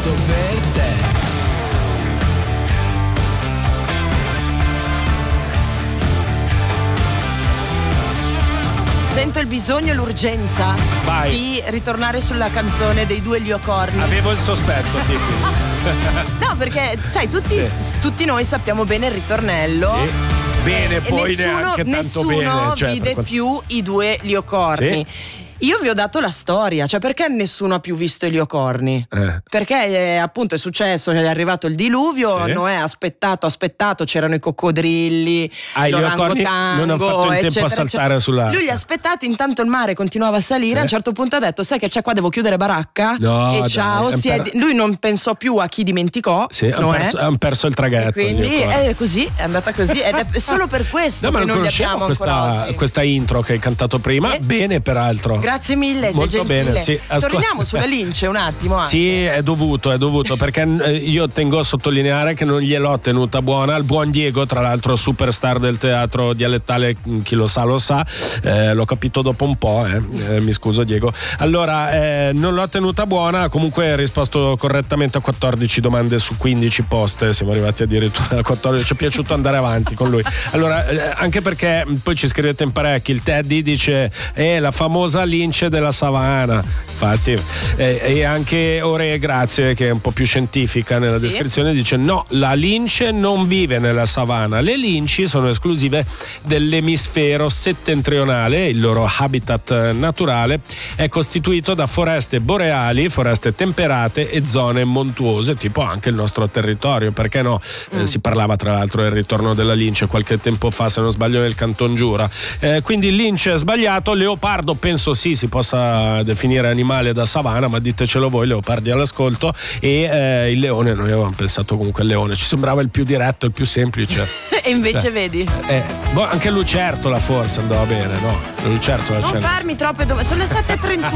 fatto per te. Sento il bisogno e l'urgenza Vai. di ritornare sulla canzone dei due Liocorni. Avevo il sospetto, Tipi. No, perché sai, tutti noi sappiamo bene il ritornello. Sì. Bene, E poi neanche tanto nessuno bene. Cioè, vide più i due Liocorni. Sì. Io vi ho dato la storia, cioè perché nessuno ha più visto i Liocorni? Perché appunto è successo, è arrivato il diluvio, Sì. Noè ha aspettato, c'erano i coccodrilli, I Liocorni non hanno fatto in tempo a saltare sulla. Lui li ha aspettati, intanto il mare continuava a salire, Sì. a un certo punto ha detto: sai che c'è qua, devo chiudere baracca? No, e dai, ciao, lui non pensò più a chi dimenticò, Sì, hanno perso il traghetto. quindi gli Liocorni. è così, è andata così ed è solo per questo No, ma che non non li abbiamo conoscevo ancora oggi. questa intro che hai cantato prima. Bene, peraltro. Grazie mille, sei Molto gentile. bene, sì. Torniamo sulla Lince un attimo. Anche. Sì, è dovuto perché io tengo a sottolineare che non gliel'ho tenuta buona al buon Diego, tra l'altro superstar del teatro dialettale, chi lo sa, l'ho capito dopo un po', mi scuso Diego. Allora, non l'ho tenuta buona, comunque ha risposto correttamente a 14 domande su 15 poste, siamo arrivati addirittura a 14, ci è piaciuto andare avanti con lui. Allora, anche perché poi ci scrivete in parecchi, il Teddy dice la famosa lince della savana. Infatti, e anche Ore Grazie, che è un po' più scientifica nella descrizione, dice no, la lince non vive nella savana, le linci sono esclusive dell'emisfero settentrionale, il loro habitat naturale è costituito da foreste boreali, foreste temperate e zone montuose, tipo anche il nostro territorio, perché no? Si parlava tra l'altro del ritorno della lince qualche tempo fa, se non sbaglio nel Canton Giura, quindi lince è sbagliato, leopardo penso sì, si possa definire animale da savana, ma ditecelo voi, leopardi all'ascolto, e il leone, noi avevamo pensato comunque al leone, ci sembrava il più diretto, il più semplice. E invece vedi, Anche Lucertola forse andava bene, no? Lucertola non farmi troppe domande, sono le 7:31.